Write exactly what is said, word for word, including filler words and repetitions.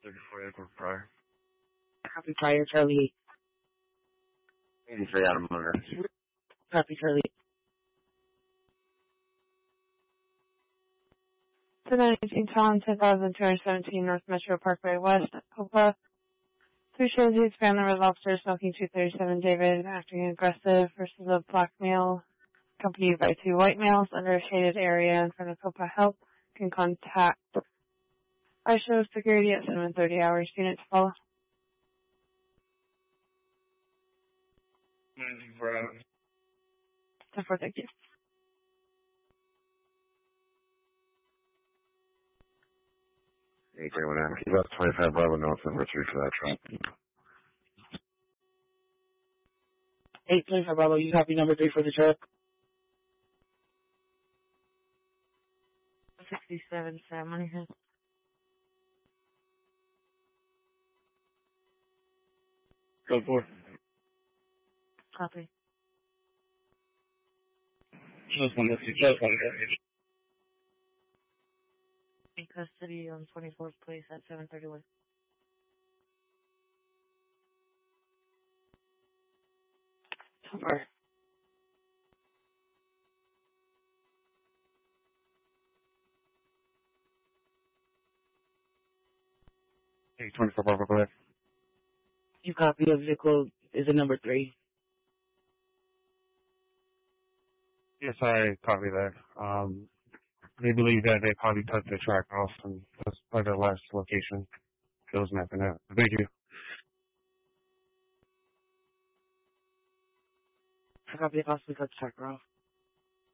thirty-four Airport Prior. Copy Prior, Charlie. eighty-three Adam Munger. Copy Charlie. To nineteen Tom, ten thousand two hundred seventeen North Metro Parkway West, Copa. Three shows you expand the Red Lobster, smoking two thirty-seven David, acting aggressive versus a black male, accompanied by two white males under a shaded area in front of Copa Help. Can contact I show security at seven thirty hours. Unit to follow. ninety-four Adam. ten four, thank you. eight three one Adam. Keep up twenty-five Bravo North, number three for that truck. eight twenty-five Bravo, you copy number three for the truck? sixty-seven Sam on here. Go for it. Copy. Just one, let's see, just one. In custody on twenty-fourth place at seven thirty-one. Over. Hey, twenty-four Bravo, go ahead. You copy the vehicle is a number three. Yes, I copy that. Um, they believe that they probably cut the track off, and that's probably the last location it was mapping out. Thank you. I copy the possibly cut the tracker off.